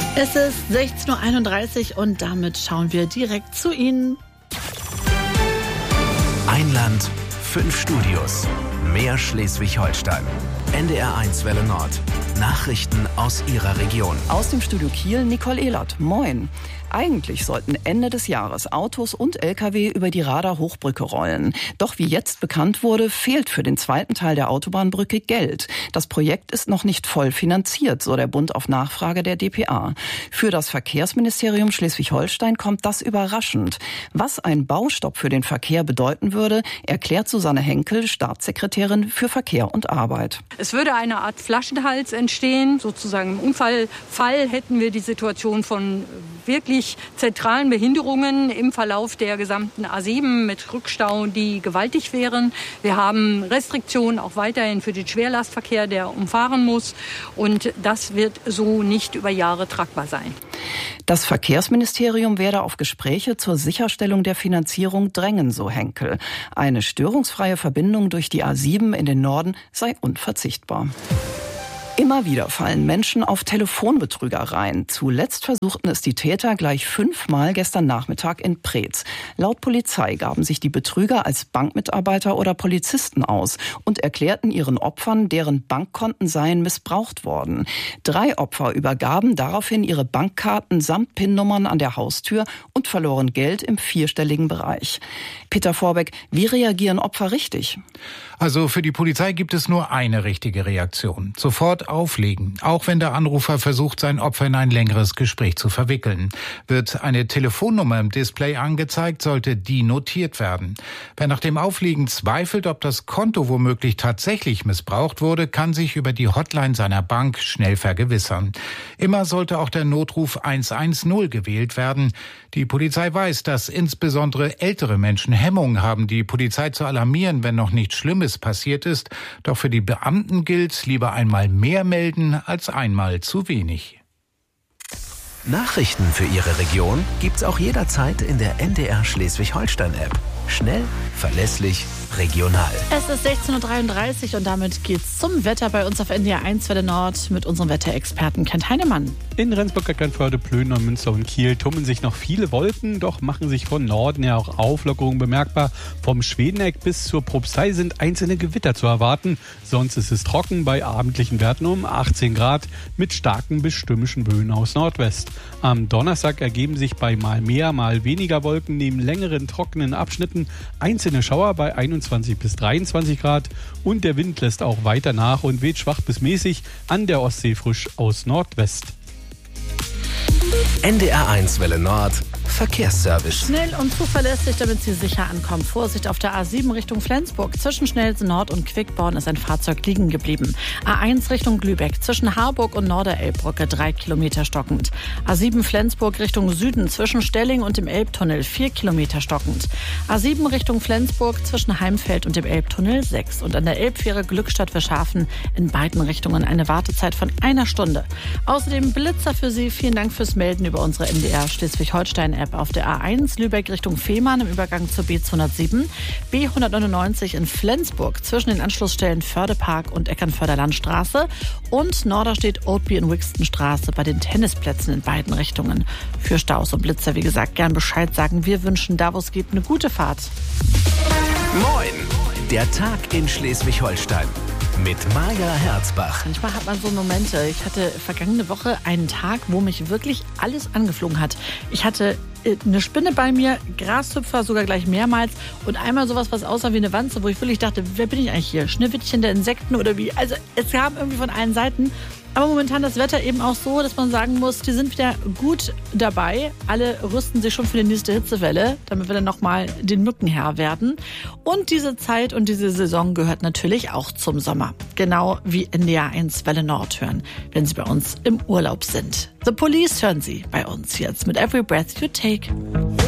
Es ist 16.31 Uhr und damit schauen wir direkt zu Ihnen. Ein Land, 5 Studios, mehr Schleswig-Holstein. NDR1 Welle Nord. Nachrichten aus Ihrer Region. Aus dem Studio Kiel, Nicole Ehlert. Moin. Eigentlich sollten Ende des Jahres Autos und Lkw über die Radar-Hochbrücke rollen. Doch wie jetzt bekannt wurde, fehlt für den zweiten Teil der Autobahnbrücke Geld. Das Projekt ist noch nicht voll finanziert, so der Bund auf Nachfrage der dpa. Für das Verkehrsministerium Schleswig-Holstein kommt das überraschend. Was ein Baustopp für den Verkehr bedeuten würde, erklärt Susanne Henkel, Staatssekretärin für Verkehr und Arbeit. Es würde eine Art Flaschenhals entstehen. Sozusagen im Unfallfall hätten wir die Situation von wirklich zentralen Behinderungen im Verlauf der gesamten A7 mit Rückstau, die gewaltig wären. Wir haben Restriktionen auch weiterhin für den Schwerlastverkehr, der umfahren muss. Und das wird so nicht über Jahre tragbar sein. Das Verkehrsministerium werde auf Gespräche zur Sicherstellung der Finanzierung drängen, so Henkel. Eine störungsfreie Verbindung durch die A7 in den Norden sei unverzichtbar. Immer wieder fallen Menschen auf Telefonbetrüger rein. Zuletzt versuchten es die Täter gleich 5-mal gestern Nachmittag in Preetz. Laut Polizei gaben sich die Betrüger als Bankmitarbeiter oder Polizisten aus und erklärten ihren Opfern, deren Bankkonten seien missbraucht worden. 3 Opfer übergaben daraufhin ihre Bankkarten samt PIN-Nummern an der Haustür und verloren Geld im 4-stelligen Bereich. Peter Vorbeck, wie reagieren Opfer richtig? Also für die Polizei gibt es nur eine richtige Reaktion. Sofort auflegen, auch wenn der Anrufer versucht, sein Opfer in ein längeres Gespräch zu verwickeln. Wird eine Telefonnummer im Display angezeigt, sollte die notiert werden. Wer nach dem Auflegen zweifelt, ob das Konto womöglich tatsächlich missbraucht wurde, kann sich über die Hotline seiner Bank schnell vergewissern. Immer sollte auch der Notruf 110 gewählt werden. Die Polizei weiß, dass insbesondere ältere Menschen Hemmungen haben, die Polizei zu alarmieren, wenn noch nichts Schlimmes passiert ist. Doch für die Beamten gilt, lieber einmal mehr melden als einmal zu wenig. Nachrichten für Ihre Region gibt's auch jederzeit in der NDR Schleswig-Holstein-App. Schnell, verlässlich, regional. Es ist 16.33 Uhr und damit geht's zum Wetter bei uns auf NDR1 Welle Nord mit unserem Wetterexperten Kent Heinemann. In Rendsburg, Eckernförde, Plön, Münster und Kiel tummeln sich noch viele Wolken, doch machen sich von Norden her auch Auflockerungen bemerkbar. Vom Schwedeneck bis zur Propstei sind einzelne Gewitter zu erwarten. Sonst ist es trocken bei abendlichen Werten um 18 Grad mit starken bis stürmischen Böen aus Nordwest. Am Donnerstag ergeben sich bei mal mehr, mal weniger Wolken neben längeren trockenen Abschnitten einzelne Schauer bei 21 bis 23 Grad und der Wind lässt auch weiter nach und weht schwach bis mäßig an der Ostsee frisch aus Nordwest. NDR1 Welle Nord. Verkehrsservice. Schnell und zuverlässig, damit Sie sicher ankommen. Vorsicht auf der A7 Richtung Flensburg. Zwischen Schnelsen Nord und Quickborn ist ein Fahrzeug liegen geblieben. A1 Richtung Lübeck. Zwischen Harburg und Norderelbbrücke 3 Kilometer stockend. A7 Flensburg Richtung Süden. Zwischen Stelling und dem Elbtunnel 4 Kilometer stockend. A7 Richtung Flensburg. Zwischen Heimfeld und dem Elbtunnel 6. Und an der Elbfähre Glückstadt Verschafen in beiden Richtungen eine Wartezeit von 1 Stunde. Außerdem Blitzer für Sie. Vielen Dank fürs Melden über unsere NDR Schleswig-Holstein-App. Auf der A1 Lübeck Richtung Fehmarn im Übergang zur B207, B199 in Flensburg zwischen den Anschlussstellen Fördepark und Eckernförder Landstraße und Norderstedt Oldby in Wixtonstraße bei den Tennisplätzen in beiden Richtungen. Für Staus und Blitzer, wie gesagt, gern Bescheid sagen. Wir wünschen da, wo es geht, eine gute Fahrt. Moin, der Tag in Schleswig-Holstein. Mit Maja Herzbach. Manchmal hat man so Momente. Ich hatte vergangene Woche einen Tag, wo mich wirklich alles angeflogen hat. Ich hatte eine Spinne bei mir, Grashüpfer sogar gleich mehrmals und einmal sowas, was aussah wie eine Wanze, wo ich wirklich dachte, wer bin ich eigentlich hier? Schneewittchen der Insekten oder wie? Also es kam irgendwie von allen Seiten. Aber momentan das Wetter eben auch so, dass man sagen muss, die sind wieder gut dabei. Alle rüsten sich schon für die nächste Hitzewelle, damit wir dann nochmal den Mücken Herr werden. Und diese Zeit und diese Saison gehört natürlich auch zum Sommer. Genau wie NDR1 Welle Nord hören, wenn Sie bei uns im Urlaub sind. The Police hören Sie bei uns jetzt mit Every Breath You Take.